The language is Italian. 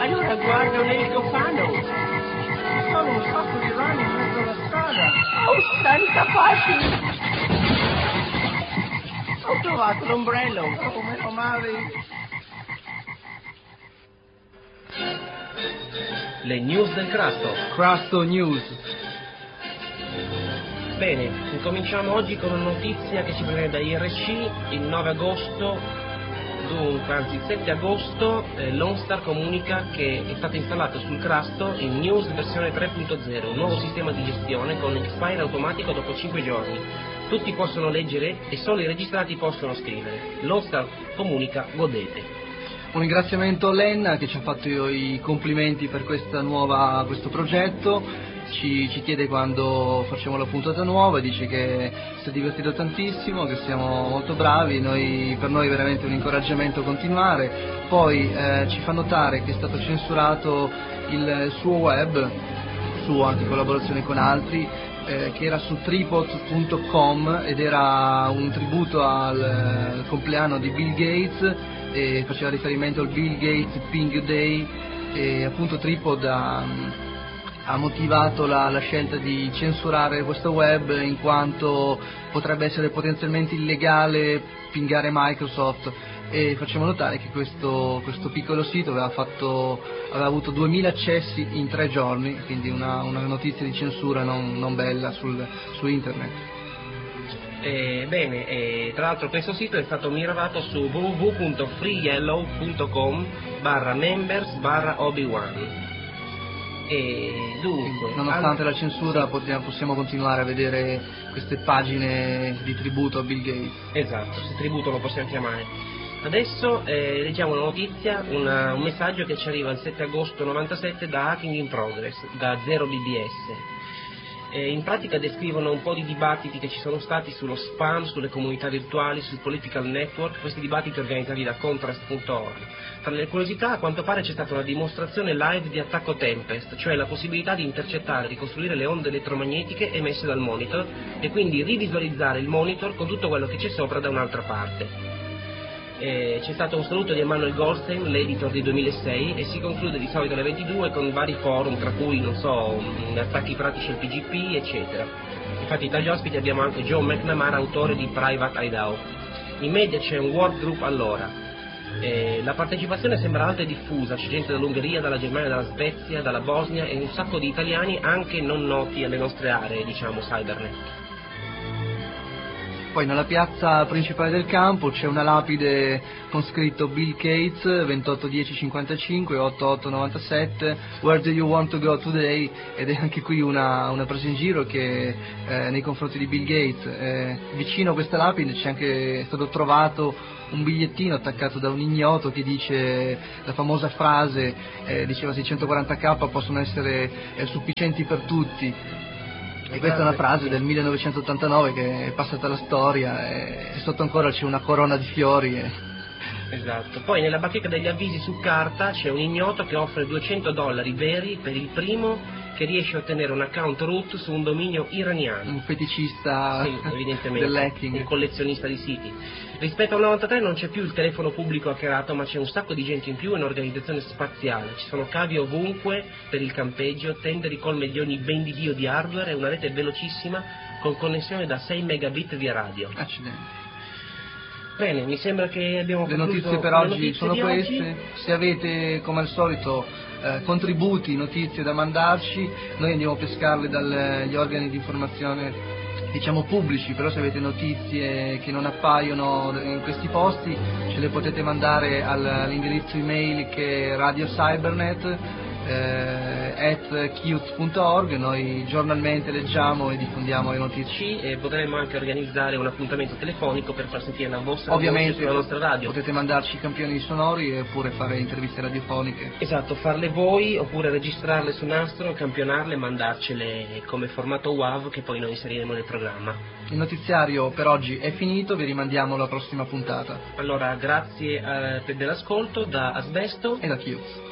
Allora guarda un elicofano. Sono un sacco di rani in mezzo alla strada. Oh, santa pace! Ho trovato l'ombrello. Oh, meno male. Le news del Crasto. Crasto News. Bene, incominciamo oggi con una notizia che ci viene da IRC. Il 9 agosto, dunque, anzi il 7 agosto, l'OnStar comunica che è stato installato sul Crasto il News versione 3.0, un nuovo sistema di gestione con expire automatico dopo 5 giorni. Tutti possono leggere e solo i registrati possono scrivere. L'OnStar comunica, godete. Un ringraziamento a Lenna che ci ha fatto i complimenti per questo progetto, ci chiede quando facciamo la puntata nuova e dice che si è divertito tantissimo, che siamo molto bravi, per noi è veramente un incoraggiamento continuare. Poi ci fa notare che è stato censurato il suo web, suo anche in collaborazione con altri, che era su tripod.com ed era un tributo al compleanno di Bill Gates e faceva riferimento al Bill Gates Ping Day, e appunto Tripod ha motivato la scelta di censurare questo web in quanto potrebbe essere potenzialmente illegale pingare Microsoft, e facciamo notare che questo piccolo sito aveva avuto 2000 accessi in 3 giorni, quindi una notizia di censura non bella su internet. Bene, tra l'altro questo sito è stato migliorato su www.freeyellow.com/members/Obi-Wan. E dunque, nonostante la censura possiamo continuare a vedere queste pagine di tributo a Bill Gates. Esatto, se tributo lo possiamo chiamare. Adesso leggiamo una notizia, un messaggio che ci arriva il 7 agosto 97 da Hacking in Progress, da 0BBS. In pratica descrivono un po' di dibattiti che ci sono stati sullo spam, sulle comunità virtuali, sul political network, questi dibattiti organizzati da Contrast.org. Tra le curiosità, a quanto pare c'è stata una dimostrazione live di attacco Tempest, cioè la possibilità di intercettare e ricostruire le onde elettromagnetiche emesse dal monitor e quindi rivisualizzare il monitor con tutto quello che c'è sopra da un'altra parte. C'è stato un saluto di Emanuel Goldstein, l'editor di 2006, e si conclude di solito alle 22 con vari forum, tra cui, attacchi pratici al PGP, eccetera. Infatti tra gli ospiti abbiamo anche Joe McNamara, autore di Private Hideout. In media c'è un workgroup all'ora. La partecipazione sembra alta e diffusa, c'è gente dall'Ungheria, dalla Germania, dalla Svezia, dalla Bosnia e un sacco di italiani anche non noti alle nostre aree, cybernet. Poi nella piazza principale del campo c'è una lapide con scritto Bill Gates 281055 8897 Where do you want to go today, ed è anche qui una presa in giro che nei confronti di Bill Gates. Vicino a questa lapide è stato trovato un bigliettino attaccato da un ignoto che dice la famosa frase, diceva 640k possono essere sufficienti per tutti. E questa è una frase del 1989 che è passata alla storia, e sotto ancora c'è una corona di fiori. Esatto. Poi nella bacheca degli avvisi su carta c'è un ignoto che offre $200 veri per il primo che riesce a ottenere un account root su un dominio iraniano. Un feticista, sì, evidentemente, dell'hacking. Un collezionista di siti. Rispetto al 93 non c'è più il telefono pubblico hackerato, ma c'è un sacco di gente in più e un'organizzazione spaziale. Ci sono cavi ovunque per il campeggio, tende colmeglioni ben di Dio di hardware e una rete velocissima con connessione da 6 megabit via radio. Accidenti. Bene, mi sembra che abbiamo le notizie per oggi sono queste. Se avete, come al solito, contributi, notizie da mandarci, noi andiamo a pescarle dagli organi di informazione pubblici, però se avete notizie che non appaiono in questi posti ce le potete mandare all'indirizzo email che è radiocybernet @qt.org. Noi giornalmente leggiamo e diffondiamo le notizie, e potremmo anche organizzare un appuntamento telefonico per far sentire la vostra ovviamente voce sulla nostra radio. Potete mandarci i campioni sonori oppure fare interviste radiofoniche. Esatto, farle voi oppure registrarle su nastro, campionarle e mandarcele come formato WAV che poi noi inseriremo nel programma. Il notiziario per oggi è finito, vi rimandiamo alla prossima puntata. Allora, grazie dell'ascolto da Asbesto e da Chius.